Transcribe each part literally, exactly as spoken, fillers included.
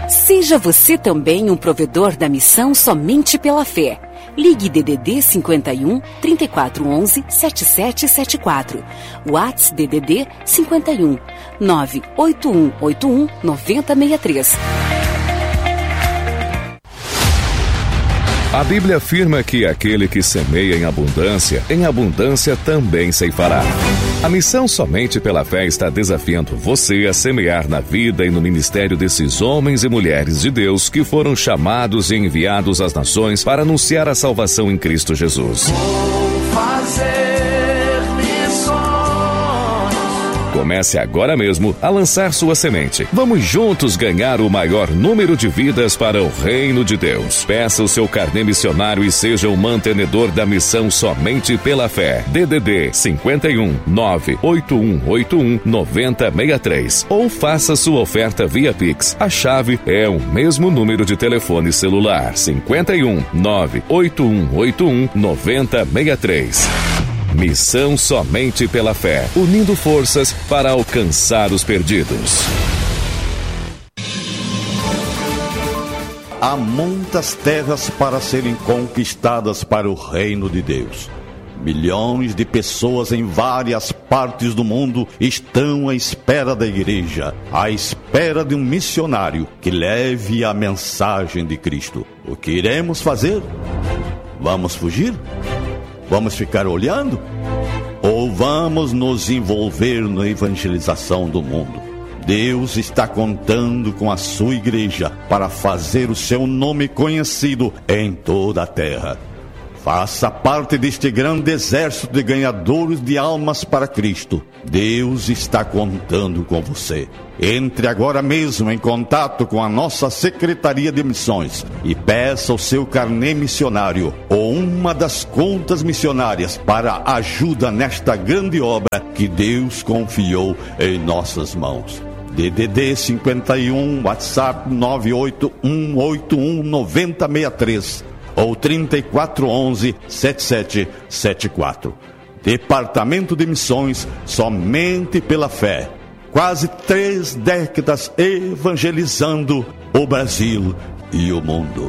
Seja você também um provedor da missão Somente pela Fé. Ligue D D D cinquenta e um, trinta e quatro onze, setenta e sete setenta e quatro. WhatsApp D D D cinquenta e um, nove oito um oito um, nove zero seis três. A Bíblia afirma que aquele que semeia em abundância, em abundância também ceifará. A missão Somente pela Fé está desafiando você a semear na vida e no ministério desses homens e mulheres de Deus que foram chamados e enviados às nações para anunciar a salvação em Cristo Jesus. Vou fazer Comece agora mesmo a lançar sua semente. Vamos juntos ganhar o maior número de vidas para o reino de Deus. Peça o seu carnê missionário e seja o mantenedor da missão Somente pela Fé. D D D cinquenta e um, nove oito um oito um, nove zero seis três. Ou faça sua oferta via Pix. A chave é o mesmo número de telefone celular. cinquenta e um, nove oito um oito um, nove zero seis três. Missão Somente pela Fé, unindo forças para alcançar os perdidos. Há muitas terras para serem conquistadas para o reino de Deus. Milhões de pessoas em várias partes do mundo estão à espera da igreja, à espera de um missionário que leve a mensagem de Cristo. O que iremos fazer? Vamos fugir? Vamos ficar olhando? Ou vamos nos envolver na evangelização do mundo? Deus está contando com a sua igreja para fazer o seu nome conhecido em toda a terra. Faça parte deste grande exército de ganhadores de almas para Cristo. Deus está contando com você. Entre agora mesmo em contato com a nossa Secretaria de Missões e peça o seu carnê missionário ou uma das contas missionárias para ajuda nesta grande obra que Deus confiou em nossas mãos. D D D cinquenta e um, WhatsApp nove oito um oito um nove zero seis três. Ou trinta e quatro onze, setenta e sete setenta e quatro. Departamento de Missões Somente pela Fé. Quase três décadas evangelizando o Brasil e o mundo.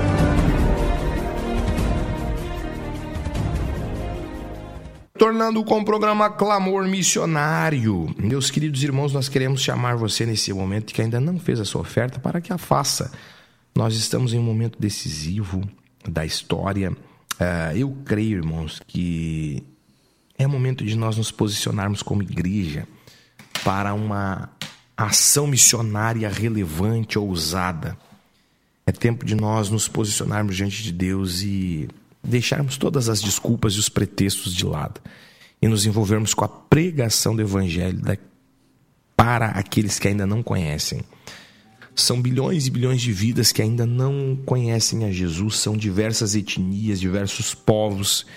Tornando com o programa Clamor Missionário. Meus queridos irmãos, nós queremos chamar você nesse momento que ainda não fez a sua oferta para que a faça. Nós estamos em um momento decisivo da história. Uh, eu creio, irmãos, que é momento de nós nos posicionarmos como igreja para uma ação missionária relevante, ousada. É tempo de nós nos posicionarmos diante de Deus e deixarmos todas as desculpas e os pretextos de lado e nos envolvermos com a pregação do Evangelho da, para aqueles que ainda não conhecem. São bilhões e bilhões de vidas que ainda não conhecem a Jesus. São diversas etnias, diversos povos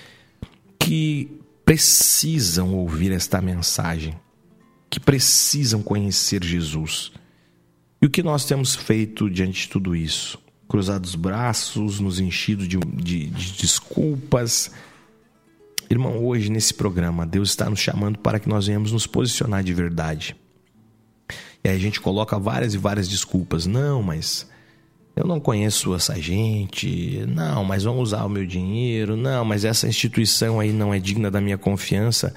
que precisam ouvir esta mensagem, que precisam conhecer Jesus. E o que nós temos feito diante de tudo isso? Cruzados os braços, nos enchido de, de, de desculpas. Irmão, hoje nesse programa, Deus está nos chamando para que nós venhamos nos posicionar de verdade. E aí a gente coloca várias e várias desculpas. Não, mas eu não conheço essa gente. Não, mas vão usar o meu dinheiro. Não, mas essa instituição aí não é digna da minha confiança.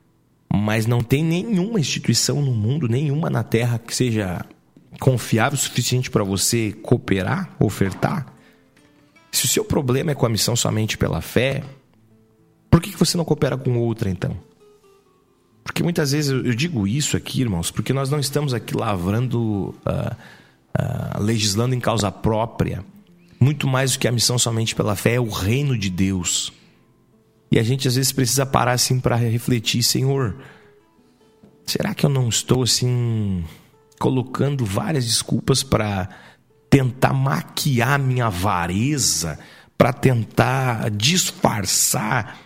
Mas não tem nenhuma instituição no mundo, nenhuma na Terra que seja confiável o suficiente para você cooperar, ofertar. Se o seu problema é com a missão Somente pela Fé, por que você não coopera com outra então? Porque muitas vezes eu digo isso aqui, irmãos, porque nós não estamos aqui lavrando, uh, uh, legislando em causa própria. Muito mais do que a missão Somente pela Fé é o reino de Deus. E a gente às vezes precisa parar assim para refletir, Senhor, será que eu não estou assim colocando várias desculpas para tentar maquiar minha avareza, para tentar disfarçar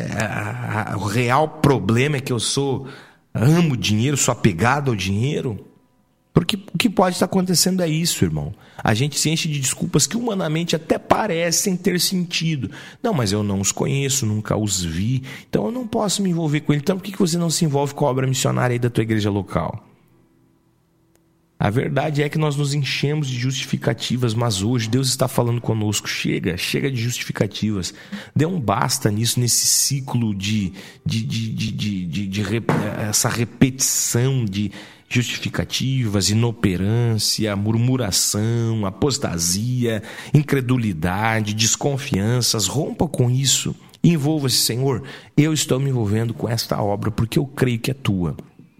É, o real problema é que eu sou amo dinheiro, sou apegado ao dinheiro? Porque o que pode estar acontecendo é isso, irmão. A gente se enche de desculpas que humanamente até parecem ter sentido. Não, mas eu não os conheço, nunca os vi, então eu não posso me envolver com ele. Então por que você não se envolve com a obra missionária aí da tua igreja local? A verdade é que nós nos enchemos de justificativas, mas hoje Deus está falando conosco. Chega, chega de justificativas. Dê um basta nisso, nesse ciclo de, de, de, de, de, de, de, de essa repetição de justificativas, inoperância, murmuração, apostasia, incredulidade, desconfianças. Rompa com isso. Envolva-se, Senhor. Eu estou me envolvendo com esta obra porque eu creio que é tua.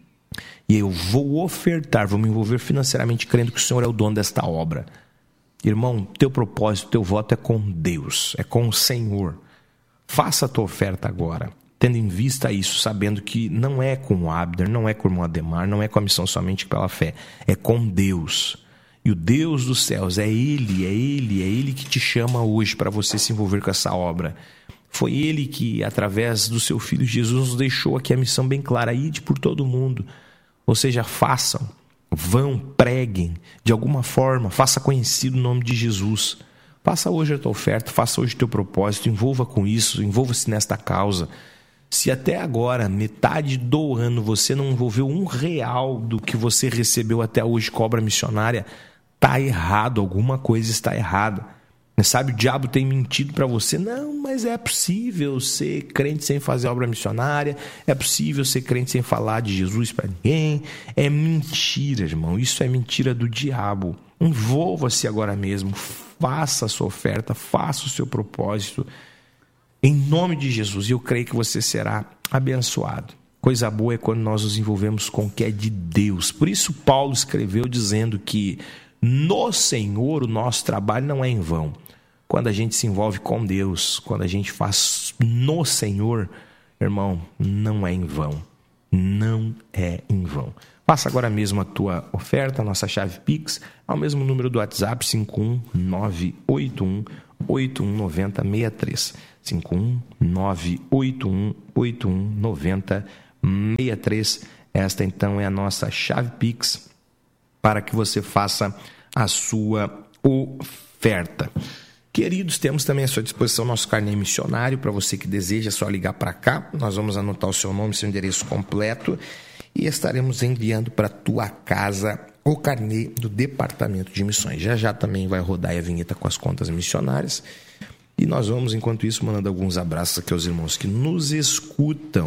E eu vou ofertar, vou me envolver financeiramente crendo que o Senhor é o dono desta obra. Irmão, teu propósito, teu voto é com Deus, é com o Senhor. Faça a tua oferta agora, tendo em vista isso, sabendo que não é com o Abner, não é com o irmão Ademar, não é com a missão somente pela fé, é com Deus. E o Deus dos céus, é Ele, é Ele, é Ele que te chama hoje para você se envolver com essa obra. Foi Ele que, através do seu Filho Jesus, nos deixou aqui a missão bem clara, ide por todo mundo. Ou seja, façam, vão, preguem, de alguma forma, faça conhecido o nome de Jesus. Faça hoje a tua oferta, faça hoje o teu propósito, envolva com isso, envolva-se nesta causa. Se até agora, metade do ano, você não envolveu um real do que você recebeu até hoje com a obra missionária, está errado, alguma coisa está errada. Sabe, o diabo tem mentido para você. Não, mas é possível ser crente sem fazer obra missionária, é possível ser crente sem falar de Jesus para ninguém. É mentira, irmão, isso é mentira do diabo. Envolva-se agora mesmo, faça a sua oferta, faça o seu propósito, em nome de Jesus, e eu creio que você será abençoado. Coisa boa é quando nós nos envolvemos com o que é de Deus. Por isso Paulo escreveu dizendo que no Senhor o nosso trabalho não é em vão. Quando a gente se envolve com Deus, quando a gente faz no Senhor, irmão, não é em vão. Não é em vão. Faça agora mesmo a tua oferta, a nossa chave Pix, ao mesmo número do WhatsApp, cinco um nove oito um oito um nove zero seis três. cinco um nove oito um oito um nove zero seis três. Esta então é a nossa chave Pix para que você faça a sua oferta. Queridos, temos também à sua disposição nosso carnê missionário. Para você que deseja, é só ligar para cá. Nós vamos anotar o seu nome, seu endereço completo e estaremos enviando para a tua casa o carnê do Departamento de Missões. Já já também vai rodar a vinheta com as contas missionárias. E nós vamos, enquanto isso, mandando alguns abraços aqui aos irmãos que nos escutam.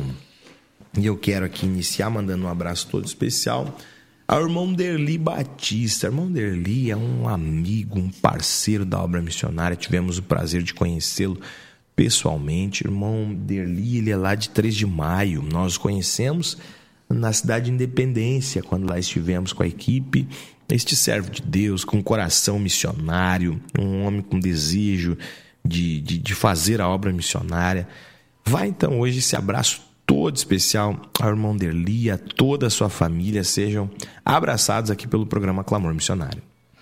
E eu quero aqui iniciar mandando um abraço todo especial ao irmão Derli Batista. O irmão Derli é um amigo, um parceiro da obra missionária. Tivemos o prazer de conhecê-lo pessoalmente. O irmão Derli, ele é lá de três de maio. Nós o conhecemos na cidade de Independência, quando lá estivemos com a equipe. Este servo de Deus, com coração missionário, um homem com desejo de, de, de fazer a obra missionária. Vai então hoje esse abraço todo especial ao irmão Derli, a toda a sua família. Sejam abraçados aqui pelo programa Clamor Missionário.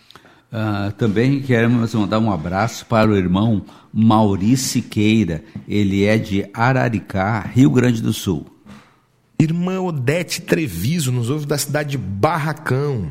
Uh, também queremos mandar um abraço para o irmão Maurício Siqueira. Ele é de Araricá, Rio Grande do Sul. Irmã Odete Treviso nos ouve da cidade de Barracão.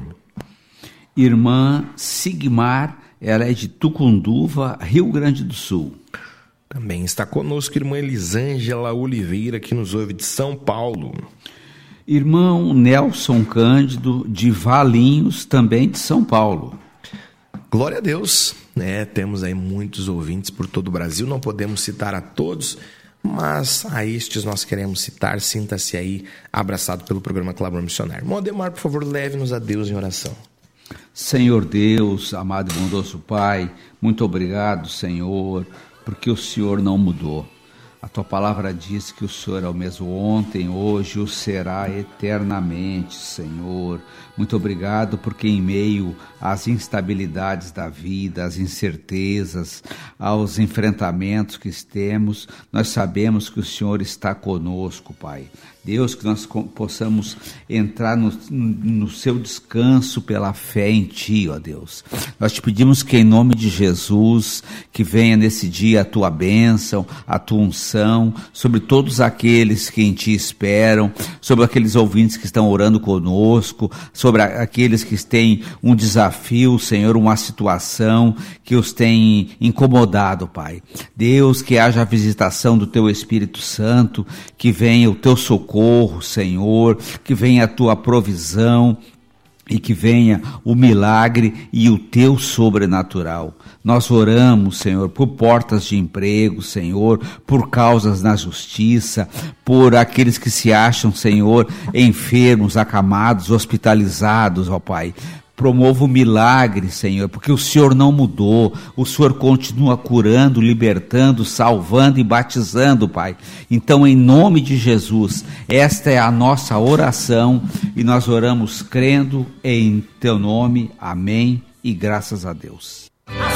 Irmã Sigmar, ela é de Tucunduva, Rio Grande do Sul. Também está conosco a irmã Elisângela Oliveira, que nos ouve de São Paulo. Irmão Nelson Cândido, de Valinhos, também de São Paulo. Glória a Deus, né? Temos aí muitos ouvintes por todo o Brasil, não podemos citar a todos, mas a estes nós queremos citar. Sinta-se aí abraçado pelo programa Clamor Missionário. Irmão Ademar, por favor, leve-nos a Deus em oração. Senhor Deus, amado e bondoso Pai, muito obrigado, Senhor, porque o Senhor não mudou. A tua palavra diz que o Senhor é o mesmo ontem, hoje, o será eternamente, Senhor. Muito obrigado porque em meio às instabilidades da vida, às incertezas, aos enfrentamentos que temos, nós sabemos que o Senhor está conosco, Pai. Deus, que nós possamos entrar no, no seu descanso pela fé em Ti, ó Deus. Nós te pedimos que em nome de Jesus, que venha nesse dia a Tua bênção, a Tua unção, sobre todos aqueles que em Ti esperam, sobre aqueles ouvintes que estão orando conosco, sobre aqueles que têm um desafio, Senhor, uma situação que os tem incomodado, Pai. Deus, que haja a visitação do Teu Espírito Santo, que venha o Teu socorro, Senhor, que venha a Tua provisão, e que venha o milagre e o teu sobrenatural. Nós oramos, Senhor, por portas de emprego, Senhor, por causas na justiça, por aqueles que se acham, Senhor, enfermos, acamados, hospitalizados, ó Pai. Promova o milagre, Senhor, porque o Senhor não mudou, o Senhor continua curando, libertando, salvando e batizando, Pai. Então, em nome de Jesus, esta é a nossa oração e nós oramos crendo em Teu nome. Amém e graças a Deus.